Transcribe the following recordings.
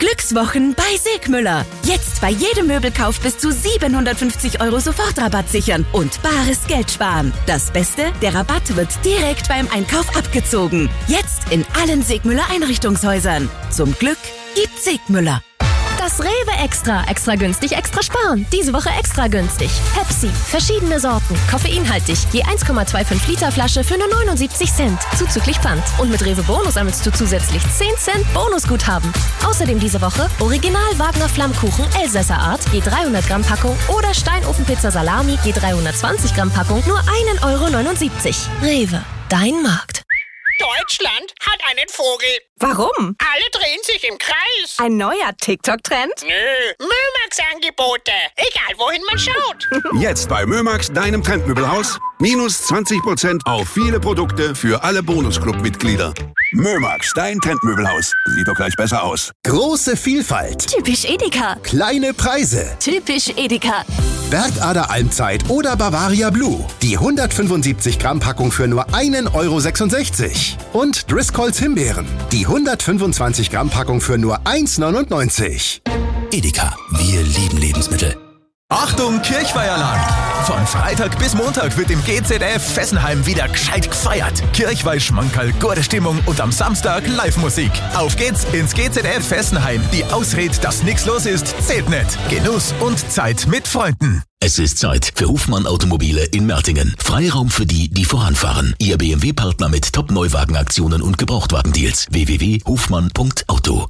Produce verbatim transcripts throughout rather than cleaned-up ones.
Glückswochen bei Segmüller. Jetzt bei jedem Möbelkauf bis zu siebenhundertfünfzig Euro Sofortrabatt sichern und bares Geld sparen. Das Beste, der Rabatt wird direkt beim Einkauf abgezogen. Jetzt in allen Segmüller Einrichtungshäusern. Zum Glück gibt Segmüller. Das Rewe Extra. Extra günstig, extra sparen. Diese Woche extra günstig. Pepsi. Verschiedene Sorten. Koffeinhaltig. Je eins Komma fünfundzwanzig Liter Flasche für nur neunundsiebzig Cent. Zuzüglich Pfand. Und mit Rewe Bonus sammelst du zusätzlich zehn Cent Bonusguthaben. Außerdem diese Woche Original Wagner Flammkuchen Elsässer Art. Je dreihundert Gramm Packung. Oder Steinofenpizza Salami. Je dreihundertzwanzig Gramm Packung. Nur ein Euro neunundsiebzig. Rewe. Dein Markt. Deutschland hat einen Vogel. Warum? Alle drehen sich im Kreis. Ein neuer TikTok-Trend? Nö, Mömax-Angebote. Egal, wohin man schaut. Jetzt bei Mömax, deinem Trendmöbelhaus. Minus zwanzig Prozent auf viele Produkte für alle Bonusclub-Mitglieder. Mömax, dein Trendmöbelhaus. Sieht doch gleich besser aus. Große Vielfalt. Typisch Edeka. Kleine Preise. Typisch Edeka. Bergader Almzeit oder Bavaria Blue. Die hundertfünfundsiebzig Gramm Packung für nur ein Euro sechsundsechzig. Und Driscolls Himbeeren. Die hundertfünfundzwanzig Gramm Packung für nur eins neunundneunzig. Edeka, wir lieben Lebensmittel. Achtung, Kirchweiheralarm! Von Freitag bis Montag wird im G Z F Fessenheim wieder gescheit gefeiert. Kirchweih, Schmankerl, gute Stimmung und am Samstag Live-Musik. Auf geht's ins G Z F Fessenheim. Die Ausrede, dass nichts los ist, zählt nicht. Genuss und Zeit mit Freunden. Es ist Zeit für Hofmann Automobile in Mertingen. Freiraum für die, die voranfahren. Ihr B M W-Partner mit Top-Neuwagenaktionen und Gebrauchtwagendeals. w w w punkt hofmann punkt auto.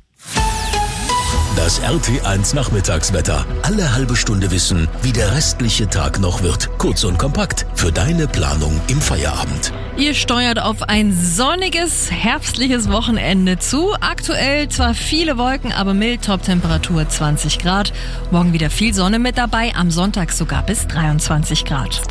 Das R T eins Nachmittagswetter. Alle halbe Stunde wissen, wie der restliche Tag noch wird. Kurz und kompakt für deine Planung im Feierabend. Ihr steuert auf ein sonniges, herbstliches Wochenende zu. Aktuell zwar viele Wolken, aber mild, Top-Temperatur zwanzig Grad. Morgen wieder viel Sonne mit dabei, am Sonntag sogar bis dreiundzwanzig Grad.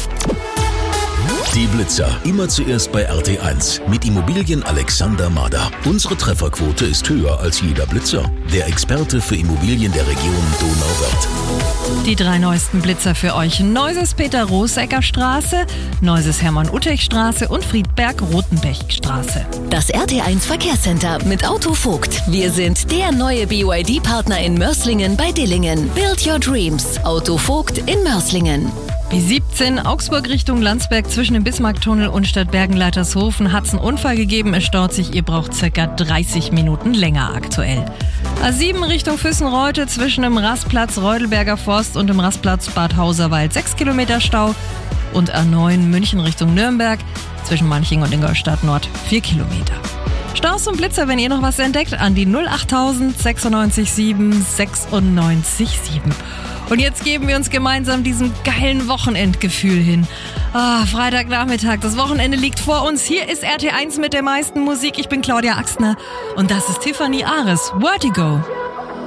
Die Blitzer. Immer zuerst bei R T eins. Mit Immobilien Alexander Mader. Unsere Trefferquote ist höher als jeder Blitzer. Der Experte für Immobilien der Region Donauwörth. Die drei neuesten Blitzer für euch. Neuses Peter-Rosecker-Straße, Neuses Hermann-Utech-Straße und Friedberg-Rotenbech-Straße. Das R T eins Verkehrscenter mit Auto Vogt. Wir sind der neue B Y D-Partner in Mörslingen bei Dillingen. Build your dreams. Auto Vogt in Mörslingen. B siebzehn Augsburg Richtung Landsberg zwischen dem Bismarcktunnel und Stadtbergen-Leitershofen hat es einen Unfall gegeben. Es staut sich, ihr braucht circa dreißig Minuten länger aktuell. A sieben Richtung Füssenreute zwischen dem Rastplatz Reudelberger Forst und dem Rastplatz Bad Hauserwald sechs Kilometer Stau. Und A neun München Richtung Nürnberg zwischen Manching und Ingolstadt Nord vier Kilometer. Staus und Blitzer, wenn ihr noch was entdeckt, an die null achttausend sechsundneunzig sieben sechsundneunzig sieben. Und jetzt geben wir uns gemeinsam diesem geilen Wochenendgefühl hin. Ah, Freitagnachmittag, das Wochenende liegt vor uns. Hier ist R T eins mit der meisten Musik. Ich bin Claudia Axtner und das ist Tiffany Ares, Vertigo.